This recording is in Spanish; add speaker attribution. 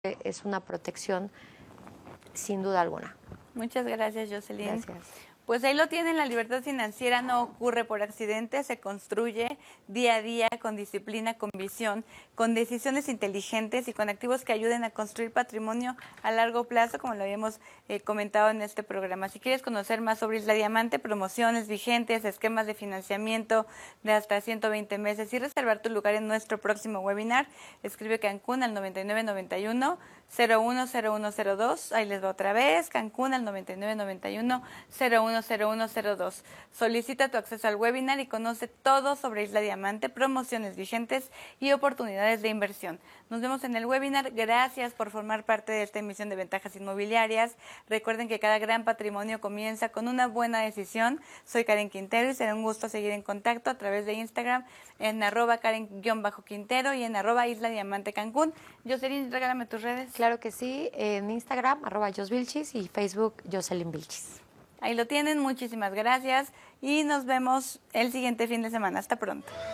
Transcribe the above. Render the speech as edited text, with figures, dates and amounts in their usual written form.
Speaker 1: es una protección sin duda alguna.
Speaker 2: Muchas gracias, Jocelyn.
Speaker 1: Gracias.
Speaker 2: Pues ahí lo tienen, la libertad financiera no ocurre por accidente, se construye día a día con disciplina, con visión, con decisiones inteligentes y con activos que ayuden a construir patrimonio a largo plazo, como lo habíamos comentado en este programa. Si quieres conocer más sobre Isla Diamante, promociones vigentes, esquemas de financiamiento de hasta 120 meses y reservar tu lugar en nuestro próximo webinar, escribe Cancún al 9991 010102. Ahí les va otra vez, Cancún al 9991 010102. Solicita tu acceso al webinar y conoce todo sobre Isla Diamante, promociones vigentes y oportunidades de inversión. Nos vemos en el webinar. Gracias por formar parte de esta emisión de Ventajas Inmobiliarias. Recuerden que cada gran patrimonio comienza con una buena decisión. Soy Karen Quintero y será un gusto seguir en contacto a través de Instagram en @Karen_Quintero y en @Isla Diamante Cancún. Jocelyn, regálame tus redes.
Speaker 1: Claro que sí, en Instagram, @JosVilchis y Facebook, Jocelyn Vilchis.
Speaker 2: Ahí lo tienen, muchísimas gracias y nos vemos el siguiente fin de semana. Hasta pronto.